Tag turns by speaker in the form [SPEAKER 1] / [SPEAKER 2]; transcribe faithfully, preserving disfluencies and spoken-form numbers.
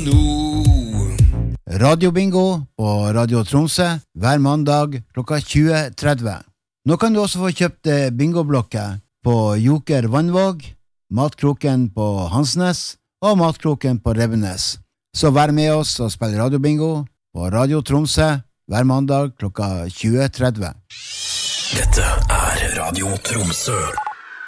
[SPEAKER 1] nå.
[SPEAKER 2] Radiobingo på Radio Tromsø hver mandag klokka tjue tretti. Nå kan du også få kjøpt bingoblokker på Joker Vannvåg, Matkroken på Hansnes og Matkroken på Revenes. Så vær med oss og spill radiobingo på Radio Tromsø hver mandag klokka tjue tretti.
[SPEAKER 1] Dette er Radio Tromsø.